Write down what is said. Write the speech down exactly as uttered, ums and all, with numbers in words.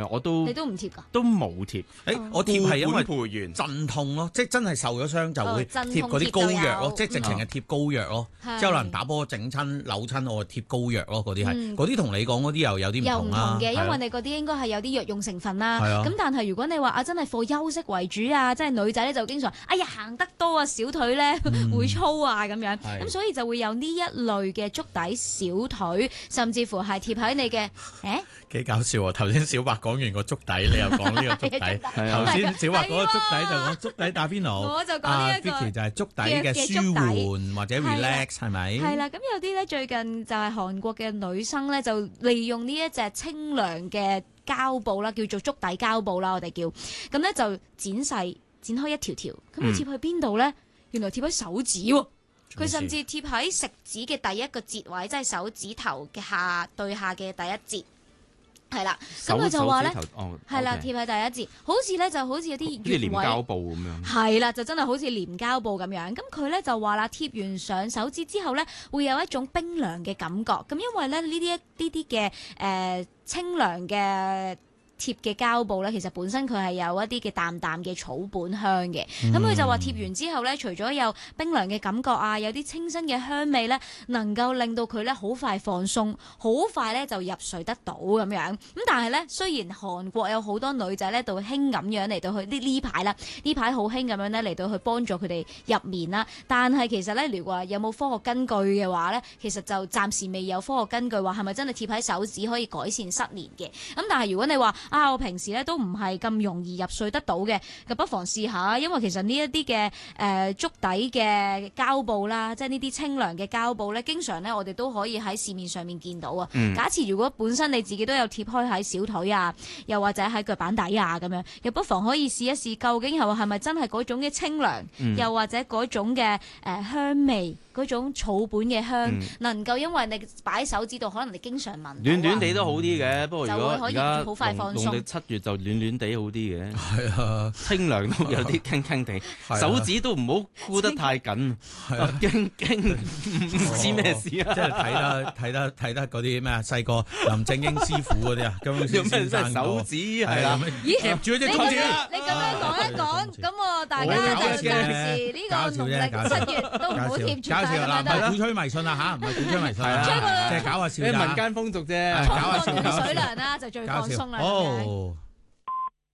我都你都唔貼㗎？ 都冇貼。 誒，我貼係因為培元鎮痛咯，即係真係受咗傷就會哦鎮貼痛貼嗰啲膏藥就有咯，即係直情係貼膏藥咯。 係即係可能打波整親扭親，我貼膏藥咯，嗰啲係嗯嗰啲同你講嗰啲又有啲唔又唔同同啦。 嘅，因係啊為你嗰啲應該係有啲藥用成分啦。 係啊咁但係如果你話啊，真係課休息為主啊，即係女仔咧就經常，哎呀行得多啊，小腿咧會粗啊咁樣。 係咁所以就會有呢一類嘅足底、小腿，甚至乎係貼喺你嘅誒。 幾搞笑喎！頭先小白講完個足底，你又講呢個足底。 係啊頭先小白嗰個足底就講足底打邊爐， 我就講啊呢一個 Vicky 就係足底嘅嘅舒足底緩或者 relax 係咪？ 係啦，咁有啲咧最近就係韓國嘅女生咧，就利用呢一隻清涼嘅膠布啦，叫做足底膠布啦，我哋叫咁咧就剪細剪開一條條，咁佢貼去邊度咧？原來貼喺手指喎。佢甚至貼喺食指嘅第一個節位，即係手指頭嘅下對下嘅第一節，係啦。咁佢就話咧，係啦，貼喺第一節，好似咧就好似有啲好似黏穴位膠布咁樣。 係啦，就真係好似黏膠布咁樣。咁佢咧就話啦，貼完上手指之後咧，會有一種冰涼嘅感覺。咁因為咧呢啲一呢啲嘅誒清涼嘅貼嘅膠布咧，其實本身佢係有一啲嘅淡淡嘅草本香嘅，咁佢、嗯、就話貼完之後咧，除咗有冰涼嘅感覺啊，有啲清新嘅香味咧，能夠令到佢咧好快放鬆，好快咧就入睡得到咁樣。咁但係咧，雖然韓國有好多女仔咧，都興咁樣嚟到去呢呢排啦，呢排好興咁樣咧嚟到去幫助佢哋入眠啦。但係其實咧，如果話有冇科學根據嘅話咧，其實就暫時未有科學根據話係咪真係貼喺手指可以改善失眠嘅。咁但係如果你話，啊！我平時咧都唔係咁容易入睡得到嘅，咁不妨試下，因為其實呢一啲嘅誒足底嘅膠布啦，即係呢啲清涼嘅膠布咧，經常咧我哋都可以喺市面上面見到啊。 嗯、 假設如果本身你自己都有貼開喺小腿啊，又或者喺腳板底啊咁樣，又不妨可以試一試，究竟係係咪真係嗰種嘅清涼， 嗯、 又或者嗰種嘅誒、呃、香味。嗰種草本嘅香， 嗯、 能夠因為你擺喺手指度，可能你經常聞到暖暖地都好啲嘅。不過如果而家好快放鬆， 農曆七月就暖暖地好啲嘅。 係啊， 清涼都有啲傾傾地，手指都唔好箍得太緊，驚驚唔知咩事啊！ 即係睇得睇得睇得嗰啲咩啊，細個林正英師傅嗰啲啊，咁先先生手指係啦， 咦？ 夾住隻手指， 你咁樣講一講，咁我大家就暫時呢個農曆七月都唔好貼住。 搞笑啦，唔係鼓吹迷信啊嚇，唔係鼓吹迷信啊，即係搞下笑咋， 民間風俗啫， 搞下笑， 沖個暖水涼啦，就最放鬆啦。